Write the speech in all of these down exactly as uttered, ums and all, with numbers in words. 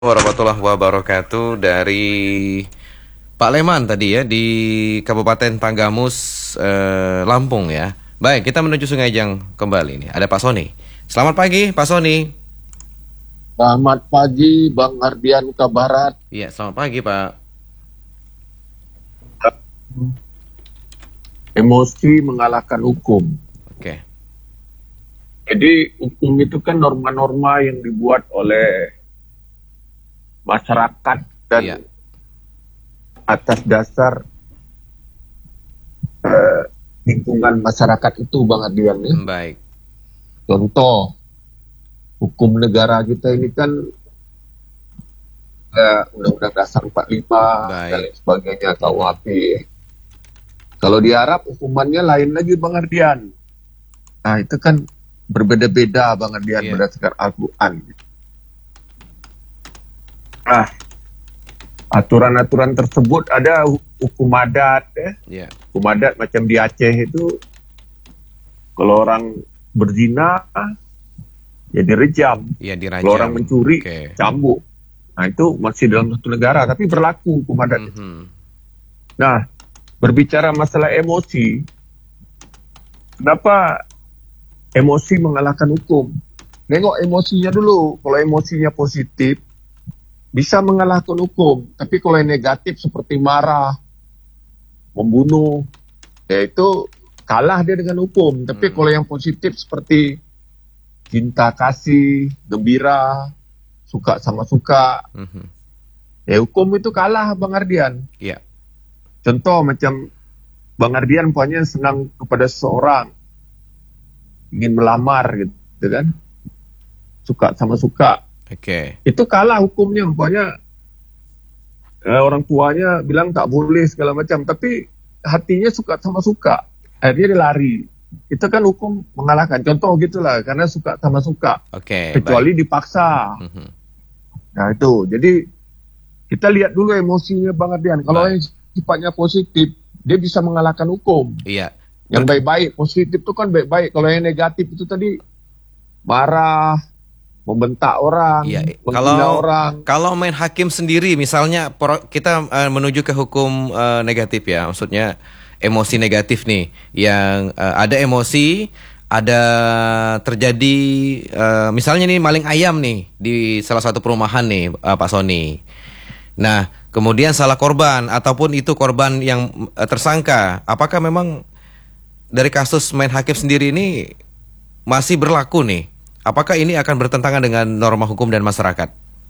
Warahmatullahi wabarakatuh dari Pak Leman tadi ya di Kabupaten Tanggamus, eh, Lampung ya. Baik, kita menuju Sungai Jang kembali nih. Ada Pak Soni. Selamat pagi, Pak Soni. Selamat pagi, Bang Ardian Kabarat. Iya, selamat pagi, Pak. Emosi mengalahkan hukum. Oke. Jadi hukum itu kan norma-norma yang dibuat oleh masyarakat dan Iya. atas dasar eh, lingkungan masyarakat itu, Bang Ardian. Ya. Baik. Contoh, hukum negara kita ini kan eh, Undang-Undang Dasar empat puluh lima Baik. dan lain sebagainya, K U H P. Kalau di Arab hukumannya lain lagi, Bang Ardian. Nah itu kan berbeda-beda, Bang Ardian, Iya. berdasarkan Al-Quran. Nah, aturan-aturan tersebut ada hu- hukum adat, ya. Iya. Hukum adat macam di Aceh itu, kalau orang berzina, ya direjam. Iya, dirajam. Kalau orang mencuri, Oke. cambuk. Nah itu masih dalam satu negara, tapi berlaku hukum adat. Mhm. Nah, berbicara masalah emosi, kenapa emosi mengalahkan hukum? Nengok emosinya dulu. Kalau emosinya positif, bisa mengalahkan hukum. Tapi kalau yang negatif seperti marah, membunuh, ya itu kalah dia dengan hukum. Tapi Hmm. kalau yang positif seperti cinta kasih, gembira, suka sama suka, Mhm. ya hukum itu kalah, Bang Ardian. Iya. Contoh macam Bang Ardian punya senang kepada seseorang, ingin melamar gitu kan, suka sama suka, Oke. itu kalah hukumnya. Umpamanya eh, orang tuanya bilang tak boleh segala macam, tapi hatinya suka sama suka, akhirnya dia lari. Itu kan hukum mengalahkan. Contoh gitulah, karena suka sama suka, Oke, kecuali baik. dipaksa. Mhm. Nah itu, jadi kita lihat dulu emosinya, Bang Ardian. Kalau Baik. yang sifatnya positif, dia bisa mengalahkan hukum. Iya. Yang baik-baik, positif itu kan baik-baik. Kalau yang negatif itu tadi marah, membentak orang, Iya, menghina kalau orang. kalau main hakim sendiri, misalnya pro- kita eh, menuju ke hukum eh, negatif ya, maksudnya emosi negatif nih, yang eh, ada emosi, ada terjadi, eh, misalnya nih maling ayam nih di salah satu perumahan nih, eh, Pak Soni. Nah, kemudian salah korban ataupun itu korban yang eh, tersangka, apakah memang dari kasus main hakim sendiri ini masih berlaku nih? Apakah ini akan bertentangan dengan norma hukum dan masyarakat?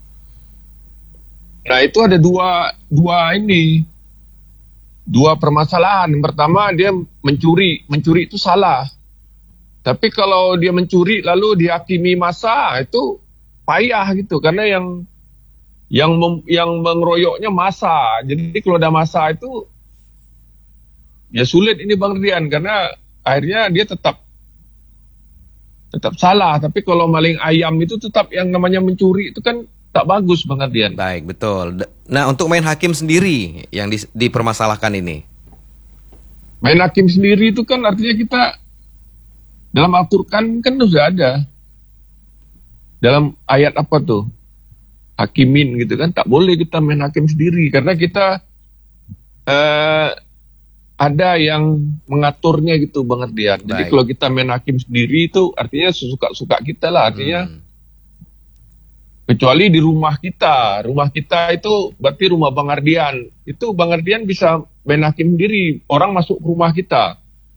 Nah itu ada dua, dua ini, dua permasalahan. Yang pertama dia mencuri, mencuri itu salah. Tapi kalau dia mencuri lalu dihakimi massa, itu payah gitu, karena yang yang mem, yang mengeroyoknya massa. Jadi kalau ada massa itu ya sulit ini, Bang Rian, karena akhirnya dia tetap tetap salah. Tapi kalau maling ayam itu tetap yang namanya mencuri itu kan tak bagus, Bang Rian. Baik, betul. D- Nah, untuk main hakim sendiri yang di- dipermasalahkan ini. Main hakim sendiri itu kan artinya kita dalam Al-Quran kan sudah ada. Dalam ayat apa tuh? Hakimin gitu kan. Tak boleh kita main hakim sendiri. Karena kita eh, ada yang mengaturnya gitu, Bang Ardian. Jadi Baik. kalau kita main hakim sendiri itu artinya sesuka-suka kita lah. Artinya Hmm. kecuali di rumah kita. Rumah kita itu berarti rumah Bang Ardian. Itu Bang Ardian bisa main hakim sendiri. Orang masuk ke rumah kita.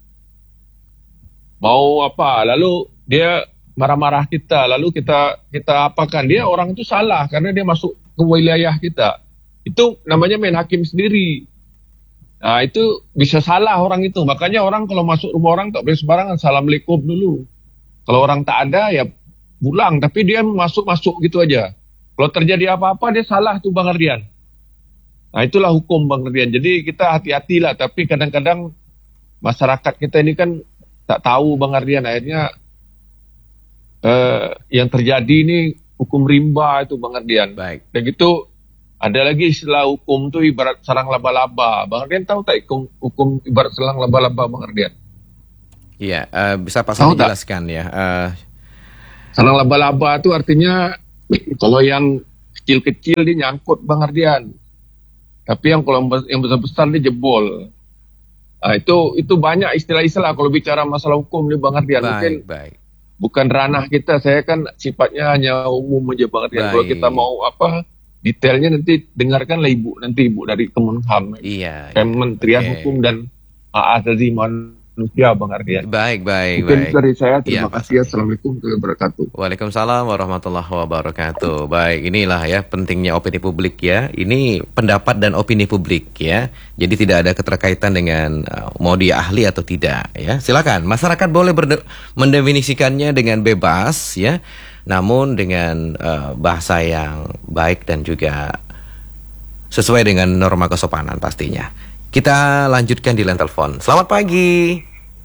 Mau apa? Lalu dia marah-marah kita, lalu kita kita apakan, dia orang itu salah karena dia masuk ke wilayah kita. Itu namanya main hakim sendiri. Nah itu bisa salah orang itu. Makanya orang kalau masuk rumah orang tak boleh sembarangan, assalamualaikum dulu. Kalau orang tak ada ya pulang, tapi dia masuk-masuk gitu aja. Kalau terjadi apa-apa dia salah tuh, Bang Ardian. Nah itulah hukum, Bang Ardian. Jadi kita hati-hatilah, tapi kadang-kadang masyarakat kita ini kan tak tahu, Bang Ardian, akhirnya eh, yang terjadi ini hukum rimba itu, Bang Ardian. Baik. Dan gitu ada lagi istilah hukum tuh ibarat sarang laba-laba. Bang Ardian tahu tak hukum, hukum ibarat sarang laba-laba, Bang Ardian? Iya, eh, bisa Pak Tahu Soni tak? jelaskan ya. Eh, Sarang laba-laba itu artinya kalau yang kecil-kecil dia nyangkut Bang Ardian. Tapi yang kalau yang besar-besar dia jebol. Nah, itu itu banyak istilah-istilah kalau bicara masalah hukum nih Bang Ardian. Baik, Mungkin baik. bukan ranah kita. Saya kan sifatnya hanya umum aja Bang Ardian. Kalau kita mau apa detailnya nanti dengarkanlah Ibu nanti Ibu dari Kemenham. Iya. Kementerian okay. Hukum dan Hak Asasi Manusia Bang Ardian. Baik, baik, Mungkin baik. dari saya terima ya, kasih. Assalamualaikum warahmatullahi wabarakatuh. Waalaikumsalam warahmatullahi wabarakatuh. Baik, inilah ya pentingnya opini publik ya. Ini pendapat dan opini publik ya. Jadi tidak ada keterkaitan dengan uh, mau dia ahli atau tidak ya. Silakan, masyarakat boleh berde- mendefinisikannya dengan bebas ya. Namun dengan uh, bahasa yang baik dan juga sesuai dengan norma kesopanan pastinya. Kita lanjutkan di line telepon. Selamat pagi.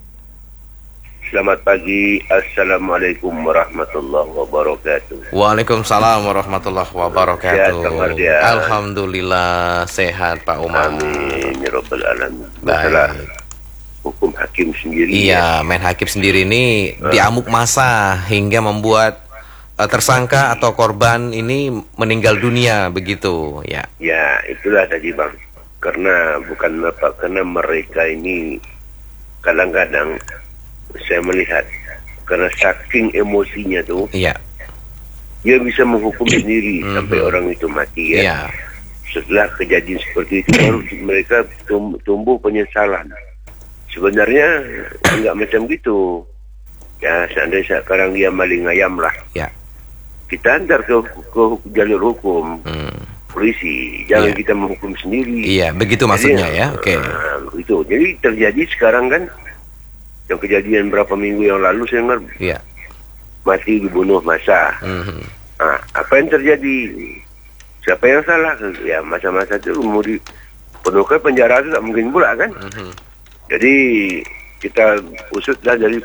Selamat pagi. Assalamualaikum warahmatullahi wabarakatuh. Waalaikumsalam warahmatullahi wabarakatuh. Sehat, Kang Ardian. Alhamdulillah sehat Pak Umar. Amin ya rabbal alamin. Baik. Masalah hukum hakim sendiri. Iya, main hakim sendiri ini uh. diamuk massa hingga membuat uh, tersangka atau korban ini meninggal dunia begitu ya. Ya, itulah tadi Bang. Karena bukan apa, karena mereka ini kadang-kadang saya melihat karena saking emosinya tuh, iya, dia bisa menghukum sendiri mm-hmm. sampai orang itu mati ya. Iya. Setelah kejadian seperti itu baru mereka tum- tumbuh penyesalan. Sebenarnya enggak macam gitu. Ya seandainya sekarang dia maling ayam lah. Ya. Kita antar ke, ke jalur hukum. Hmm. Polisi, jangan Iya. kita menghukum sendiri. Iya, begitu maksudnya ya. Oke. Okay. Uh, begitu. Jadi terjadi sekarang kan yang kejadian berapa minggu yang lalu saya dengar Iya. mati dibunuh massa. Mm-hmm. Nah, apa yang terjadi? Siapa yang salah? Ya masa-masa itu mau dipenuhkan penjara itu tak mungkin pula kan? Mm-hmm. Jadi kita usutlah dari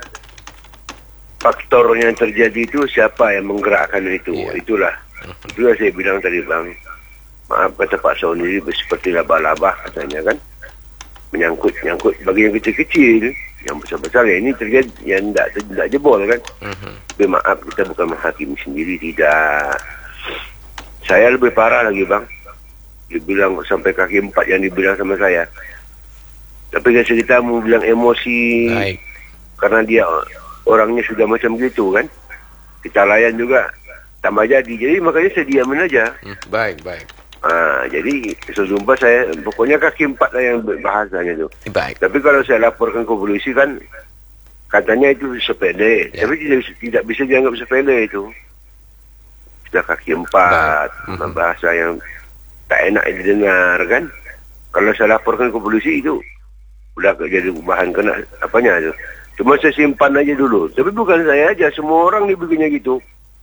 faktor yang terjadi itu siapa yang menggerakkan itu. Iya. Itulah. Mm-hmm. Itulah saya bilang tadi Bang. Maaf kata Pak Sauni seperti laba-laba katanya kan. Menyangkut-nyangkut bagi yang kecil-kecil, yang besar-besar ya ini terjadi yang tidak tidak jebol kan. Mm-hmm. Tapi maaf kita bukan menghakimi sendiri, tidak. Saya lebih parah lagi Bang. Dibilang sampai kaki empat yang dibilang sama saya. Tapi kalau kita mau bilang emosi, Baik. karena dia orangnya sudah macam gitu kan. Kita layan juga tambah jadi. Jadi makanya saya diamin aja. Mm, baik, baik. Ah, jadi sesumpah saya pokoknya kaki empat lah yang bahasanya itu. Baik. Tapi kalau saya laporkan ke polisi kan katanya itu sepele, Ya. tapi tidak, tidak bisa dianggap sepele itu. Sudah kaki empat, Mm-hmm. bahasa yang tak enak didengar kan. Kalau saya laporkan ke polisi itu udah jadi bahan kena apanya itu. Cuma saya simpan aja dulu. Tapi bukan saya aja, semua orang dibikinnya gitu.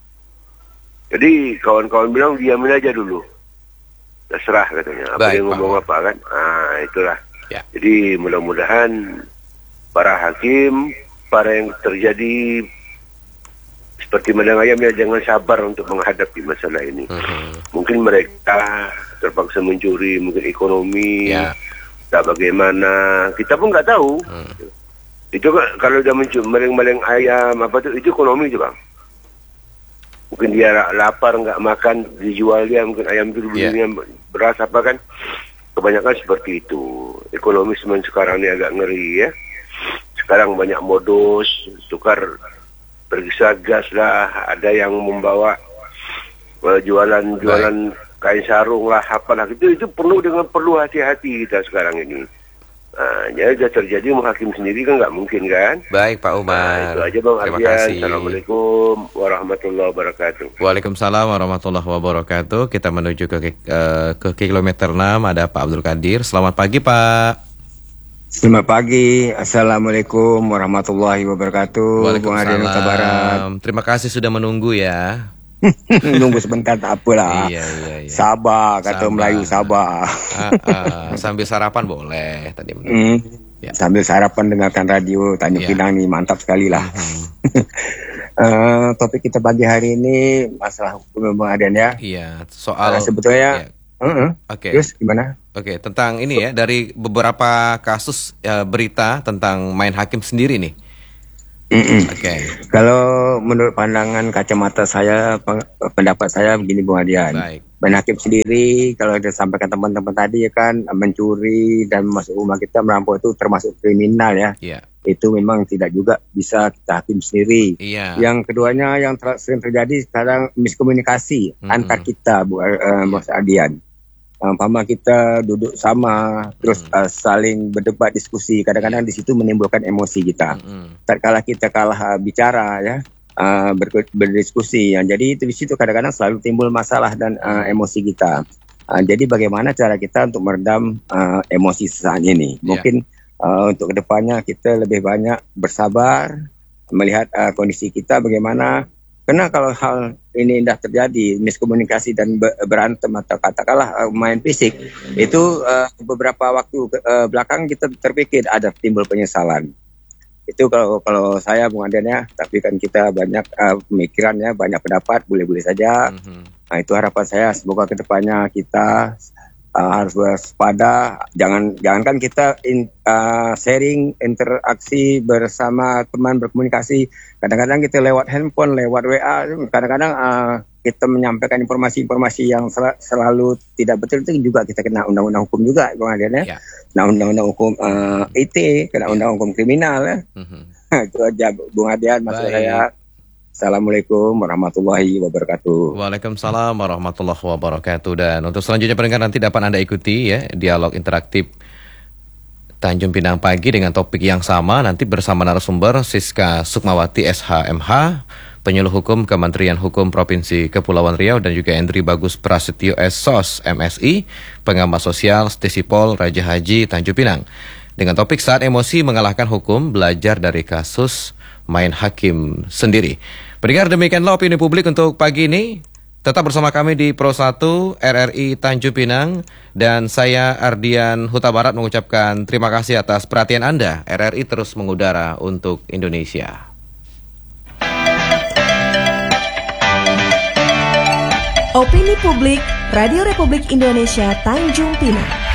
Jadi kawan-kawan bilang diamin aja dulu. Terserah katanya. Apa Baik, dia ngomong Pak. apa kan? Ah, itulah. Ya. Jadi mudah-mudahan para hakim, para yang terjadi seperti madang ayam ya jangan sabar untuk menghadapi masalah ini. Mm-hmm. Mungkin mereka terpaksa mencuri, mungkin ekonomi, Ya. tak bagaimana. Kita pun nggak tahu. Mm. Itu kan kalau udah mencuri maleng-maleng ayam apa tuh itu ekonomi tuh Bang. Mungkin dia lapar nggak makan dijual dia mungkin ayam itu dibelinya yeah. beras apa kan kebanyakan seperti itu. Ekonomi sekarang ini agak ngeri ya. Sekarang banyak modus tukar periksa gas lah, ada yang membawa uh, jualan jualan kain sarung lah apalah itu itu perlu dengan perlu hati-hati kita sekarang ini. Nah, jadi sudah terjadi menghakim sendiri kan nggak mungkin kan? Baik Pak Umar. Nah, itu aja Bang Terima Ardian. kasih. Assalamualaikum warahmatullahi wabarakatuh. Waalaikumsalam warahmatullahi wabarakatuh. Kita menuju ke uh, ke kilometer enam ada Pak Abdul Qadir. Selamat pagi Pak. Selamat pagi. Assalamualaikum warahmatullahi wabarakatuh. Bung Ardian Huta Barat. Terima kasih sudah menunggu ya. Nunggu sebentar tak apalah. Iya, iya, iya. Sabar kata Sabar. Melayu sabar. Ah, ah, sambil sarapan boleh tadi. Hmm. Ya. Sambil sarapan dengarkan radio Tanjung Ya. Pinang nih mantap sekali lah. Hmm. uh, topik kita pagi hari ini masalah hukum Bung Ardian ya. Iya, soal Uh, sebetulnya. ya. Uh-uh. Oke. Terus gimana? Oke, tentang ini ya dari beberapa kasus ya, berita tentang main hakim sendiri nih. Mm-mm. Oke. Okay. Kalau menurut pandangan kacamata saya, peng- pendapat saya begini Bung Adian. Baik. Main hakim sendiri, kalau kita sampaikan teman-teman tadi ya kan, mencuri dan masuk rumah kita, merampok itu termasuk kriminal ya. Iya. Itu memang tidak juga bisa kita hakim sendiri. Iya. Yang keduanya yang ter- sering terjadi sekarang miskomunikasi Mm-mm. antar kita, Bu uh, Mas Adian. Umpama kita duduk sama, terus uh, saling berdebat diskusi, kadang-kadang di situ menimbulkan emosi kita. Mm-mm. Tatkala kita kalah uh, bicara ya, uh, ber- berdiskusi, ya. Jadi itu di situ kadang-kadang selalu timbul masalah dan uh, emosi kita. Uh, jadi bagaimana cara kita untuk meredam uh, emosi sesaat ini? Mungkin uh, untuk kedepannya kita lebih banyak bersabar, melihat uh, kondisi kita bagaimana. Karena kalau hal ini dah terjadi, miskomunikasi dan berantem atau katakanlah uh, main fisik, itu uh, beberapa waktu uh, belakang kita terpikir ada timbul penyesalan. Itu kalau kalau saya Bung Adian ya, tapi kan kita banyak uh, pemikirannya, banyak pendapat, boleh-boleh saja. Mm-hmm. Nah itu harapan saya, semoga kedepannya kita uh, harus waspada, jangan jangankan kita in, uh, sharing, interaksi bersama teman, berkomunikasi. Kadang-kadang kita lewat handphone, lewat W A, kadang-kadang uh, kita menyampaikan informasi-informasi yang sel- selalu tidak betul, itu juga kita kena undang-undang hukum juga, Bung Adian ya. Yeah. Nah, undang-undang hukum uh, I T, kena yeah. undang-undang hukum kriminal ya. Mm-hmm. Itu aja Bung Adian, maksud saya. Assalamualaikum warahmatullahi wabarakatuh. Waalaikumsalam warahmatullahi wabarakatuh. Dan untuk selanjutnya pendengar nanti dapat Anda ikuti ya dialog interaktif Tanjung Pinang pagi dengan topik yang sama, nanti bersama narasumber Siska Sukmawati S H M H, penyuluh hukum Kementerian Hukum Provinsi Kepulauan Riau, dan juga Endri Bagus Prasetyo S S O S M S I, pengamat sosial Stisipol Raja Haji Tanjung Pinang. Dengan topik saat emosi mengalahkan hukum, belajar dari kasus main hakim sendiri. Pendengar, demikianlah opini publik untuk pagi ini. Tetap bersama kami di Pro satu R R I Tanjung Pinang, dan saya Ardian Huta Barat mengucapkan terima kasih atas perhatian Anda. R R I terus mengudara untuk Indonesia. Opini publik Radio Republik Indonesia Tanjung Pinang.